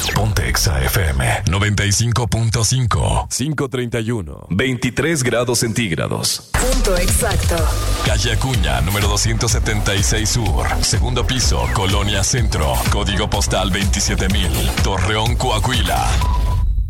Ponte Exa FM 95.5. 531. 23 grados centígrados. Punto exacto. Calle Acuña, número 276 Sur. Segundo piso, Colonia Centro. Código postal 27,000. Torreón, Coahuila.